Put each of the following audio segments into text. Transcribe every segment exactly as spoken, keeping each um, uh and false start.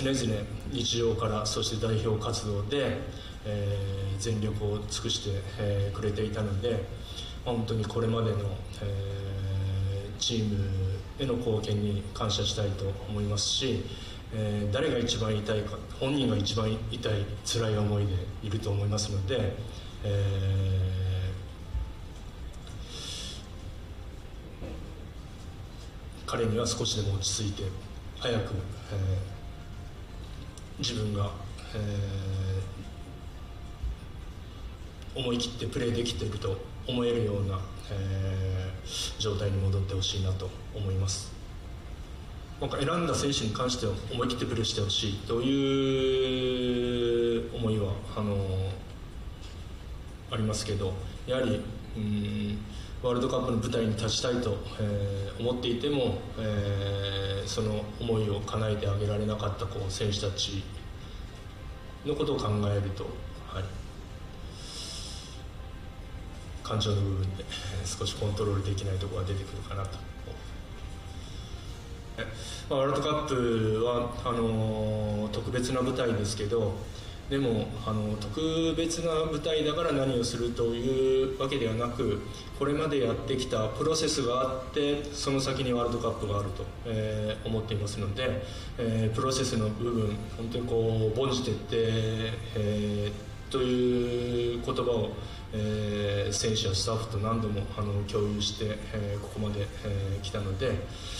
常々日常からそして代表活動で、えー、全力を尽くして、えー、くれていたので、本当にこれまでの、えー、チームへの貢献に感謝したいと思いますし、えー、誰が一番痛いか、本人が一番痛い辛い思いでいると思いますので、えー、彼には少しでも落ち着いて早く、えー、自分が、えー、思い切ってプレーできていると思えるような、えー、状態に戻ってほしいなと思います。なんか選んだ選手に関しては思い切ってプレーしてほしいという思いはあのありますけど、やはりうんワールドカップの舞台に立ちたいと、えー、思っていても、えー、その思いを叶えてあげられなかったこう選手たちのことを考えると、はい、感情の部分で少しコントロールできないところが出てくるかなと。まあ、ワールドカップはあのー、特別な舞台ですけど、でもあの特別な舞台だから何をするというわけではなく、これまでやってきたプロセスがあってその先にワールドカップがあると、えー、思っていますので、えー、プロセスの部分本当にこう凡事徹底、えー、という言葉を、えー、選手やスタッフと何度もあの共有して、えー、ここまで、えー、来たので、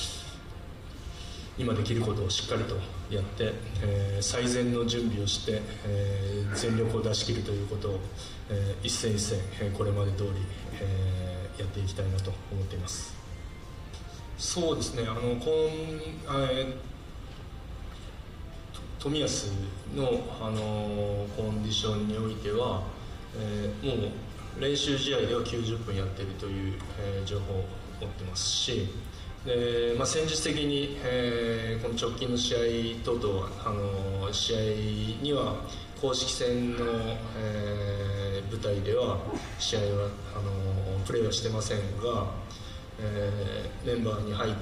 今できることをしっかりとやって、えー、最善の準備をして、えー、全力を出し切るということを、えー、一戦一戦、えー、これまで通り、えー、やっていきたいなと思っています。そうですね、あのこん、えー、冨安の、あのコンディションにおいては、えー、もう練習試合ではきゅうじゅっぷんやっているという、えー、情報を持ってますし、でまあ、戦術的に、えー、この直近の試合等々はあの試合には公式戦の、えー、舞台では試合はあのプレーはしてませんが、えー、メンバーに入って、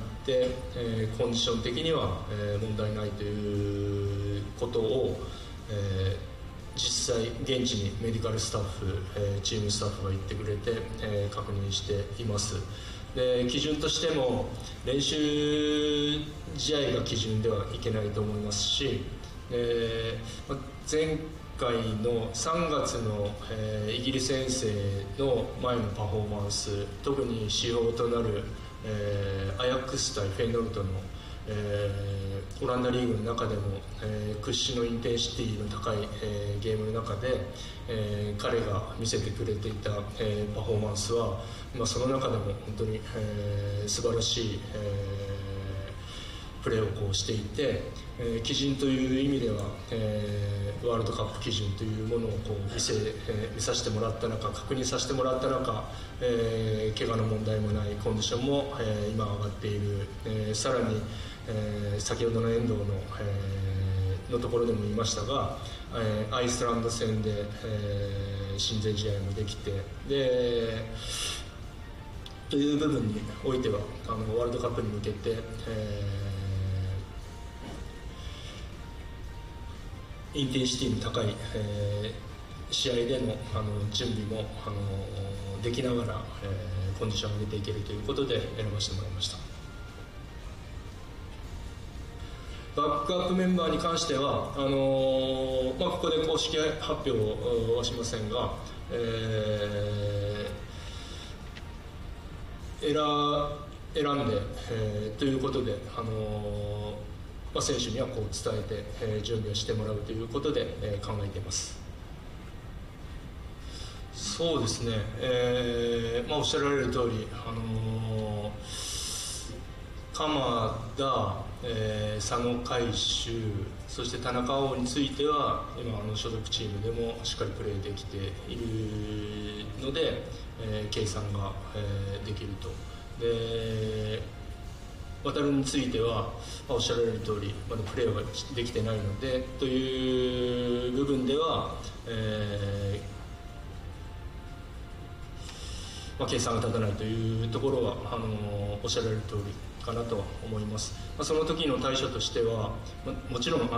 えー、コンディション的には、えー、問題ないということを、えー、実際現地にメディカルスタッフ、えー、チームスタッフが言ってくれて、えー、確認しています。で基準としても練習試合が基準ではいけないと思いますし、で前回のさんがつの、えー、イギリス遠征の前のパフォーマンス、特に指標となる、えー、アヤックス対フェイノルトの、えー、オランダリーグの中でも、えー、屈指のインテンシティの高い、えー、ゲームの中で、えー、彼が見せてくれていた、えー、パフォーマンスは、まあ、その中でも本当に、えー、素晴らしい、えー、プレーをこうしていて、えー、基準という意味では、えー、ワールドカップ基準というものをこう見せ、えー、見させてもらった中、確認させてもらった中、えー、怪我の問題もないコンディションも、えー、今上がっている、えー、さらに、えー、先ほどの遠藤の、えー、のところでも言いましたが、えー、アイスランド戦で、えー、親善試合もできて、でという部分においてはあのワールドカップに向けて、えー、インテンシティの高い、えー、試合での、あの準備もあのできながら、えー、コンディションを上げていけるということで選ばせてもらいました。バックアップメンバーに関してはあのーまあ、ここで公式発表はしませんが、えー選, 選んで、えー、ということで、あのーまあ、選手にはこう伝えて、えー、準備をしてもらうということで、えー、考えています。そうですね、えーまあ、おっしゃられる通り、あのー、鎌田、えー、佐野海舟、そして田中碧については今あの所属チームでもしっかりプレーできているので、えー、計算が、えー、できると。で渡については、まあ、おっしゃられる通りまだプレーができてないのでという部分では、えーまあ、計算が立たないというところはあのおっしゃられる通りかなと思います。まあ、その時の対処としては、まあ、もちろん